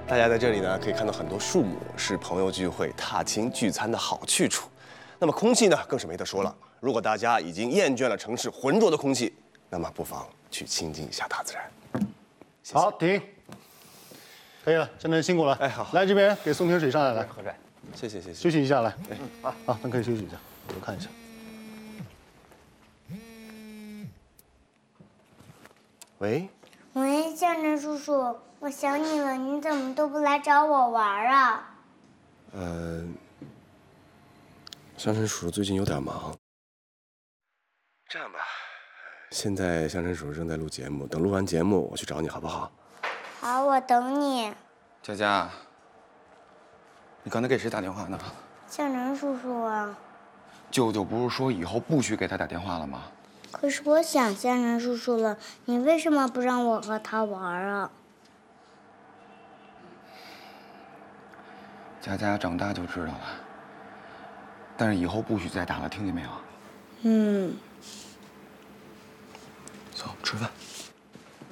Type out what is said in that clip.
大家在这里呢，可以看到很多树木，是朋友聚会、踏青聚餐的好去处。那么空气呢，更是没得说了。如果大家已经厌倦了城市浑浊的空气，那么不妨去亲近一下大自然。谢谢好，停。可以了，真的辛苦了。 哎，好， 来这边给送瓶水上来，来， 喝水。 谢谢。 休息一下，来。好，那可以休息一下，我看一下。 喂， 喂，向晨叔叔，我想你了，你怎么都不来找我玩啊？ 香晨叔叔最近有点忙。这样吧，现在香晨叔叔正在录节目，等录完节目我去找你，好不好？ 好，我等你。 佳佳，你刚才给谁打电话呢？ 向晨叔叔啊。 舅舅不是说以后不许给他打电话了吗？ 可是我想向晨叔叔了，你为什么不让我和他玩啊？ 佳佳长大就知道了。但是以后不许再打了，听见没有？ 嗯。 走，吃饭。